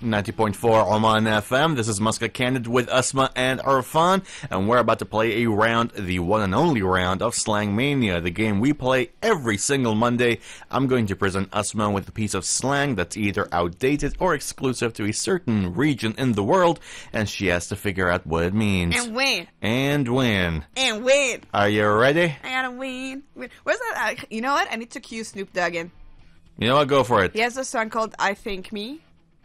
90.4 Oman FM. This is Muscat Candid with Asma and Arfan, and we're about to play a round, the one and only round of Slang Mania, the game we play every single Monday. I'm going to present Asma with a piece of slang that's either outdated or exclusive to a certain region in the world, and she has to figure out what it means. And win. And win. And win. Are you ready? I gotta win. Where's that? You know what? I need to cue Snoop Dogg in. You know what? Go for it. He has a song called I Think Me.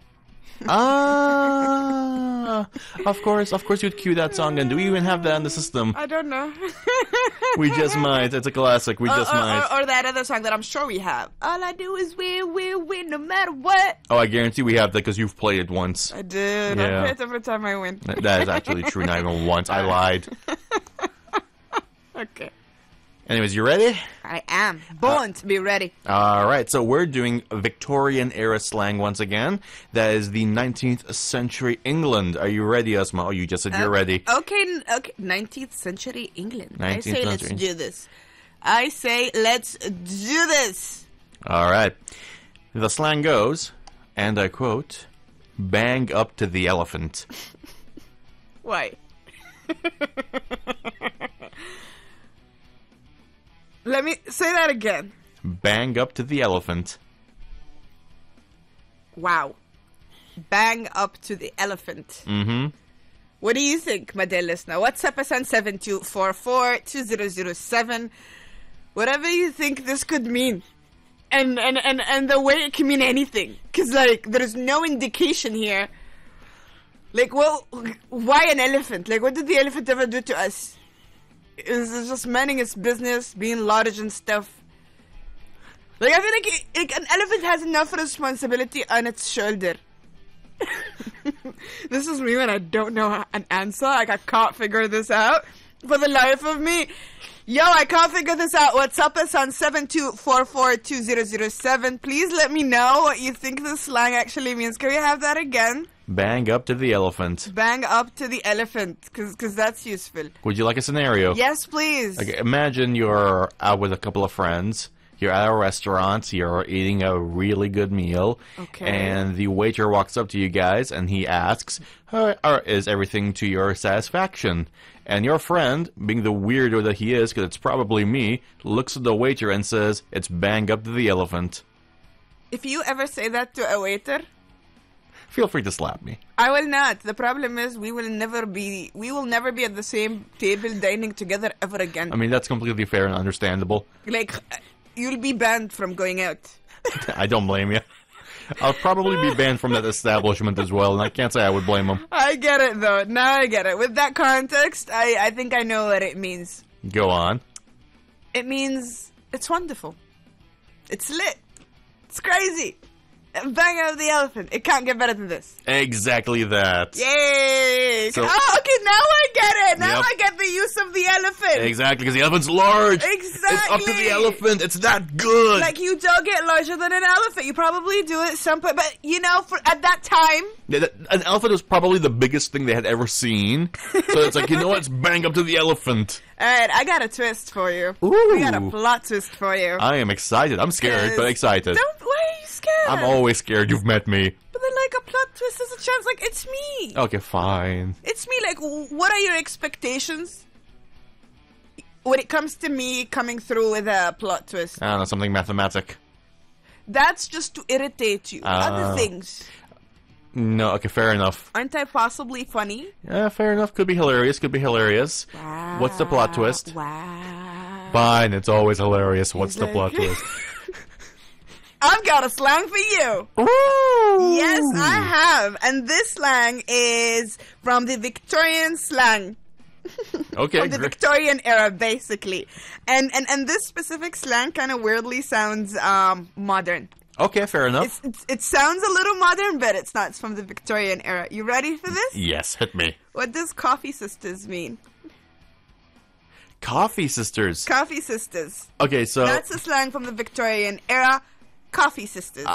Of course you'd cue that song. And do we even have that in the system? I don't know. We just might. It's a classic. We just might. Or that other song that I'm sure we have. All I do is win, no matter what. Oh, I guarantee we have that because you've played it once. I did. Yeah. I play it every time I win. That is actually true. Not even once. I lied. Okay. Anyways, you ready? I am born to be ready. Alright, so we're doing Victorian era slang once again. That is the 19th century England. Are you ready, Asma? Oh, you just said you're ready. Okay. 19th century England. 19th I say let's century. do this. I say let's do this. Alright. The slang goes, and I quote, bang up to the elephant. Why? Let me say that again. Bang up to the elephant. Wow. Bang up to the elephant. Mm-hmm. What do you think, my dear listener? WhatsApp us on 7244-2007. Whatever you think this could mean. And the way it can mean anything. Because, like, there's no indication here. Like, well, why an elephant? Like, what did the elephant ever do to us? It's just minding its business, being large and stuff. Like, I feel like an elephant has enough responsibility on its shoulder. This is me when I don't know an answer. Like, I can't figure this out for the life of me. Yo, I can't figure this out. What's up? It's on 7244-2007. Please let me know what you think this slang actually means. Can we have that again? Bang up to the elephant. Bang up to the elephant, because that's useful. Would you like a scenario? Yes, please. Okay, imagine you're out with a couple of friends. You're at a restaurant. You're eating a really good meal. Okay. And the waiter walks up to you guys and he asks, is everything to your satisfaction? And your friend, being the weirdo that he is, because it's probably me, looks at the waiter and says, it's bang up to the elephant. If you ever say that to a waiter, Feel free to slap me. I will not. The problem is we will never be at the same table dining together ever again. I mean, that's completely fair and understandable. Like, you'll be banned from going out. I don't blame you. I'll probably be banned from that establishment as well, and I can't say I would blame them. I get it, though. Now I get it. With that context, I think I know what it means. Go on. It means it's wonderful. It's lit. It's crazy. Bang out the elephant. It can't get better than this. Exactly that. Yay! So- okay, now I get it. Now Yep. I get the use of the elephant. Exactly, because the elephant's large. Exactly. It's up to the elephant. It's that good. Like, you don't get larger than an elephant. You probably do it some point, but at that time, Yeah, an elephant was probably the biggest thing they had ever seen. So it's like, you know what? It's bang up to the elephant. alright, I got a twist for you. Ooh. I got a plot twist for you. I am excited. I'm scared, but excited. Why are you scared? I'm always scared. You've met me. But then, like, a plot twist, there's a chance, like, it's me. Okay, fine. It's me. Like, what are your expectations when it comes to me coming through with a plot twist? I don't know, something mathematic. That's just to irritate you. Other things. No, okay, fair enough. Aren't I possibly funny? Yeah, fair enough. Could be hilarious. Wow. What's the plot twist? Wow. Fine, it's always hilarious. What's the Is it? plot twist? I've got a slang for you. Ooh. Yes, I have. And this slang is from the Victorian slang. Okay, From the great. Victorian era, basically. And this specific slang kind of weirdly sounds modern. Okay, fair enough. It sounds a little modern, but it's not. It's from the Victorian era. You ready for this? Yes, hit me. What does coffee sisters mean? Coffee sisters. Coffee sisters. Okay, so That's a slang from the Victorian era. Coffee sisters.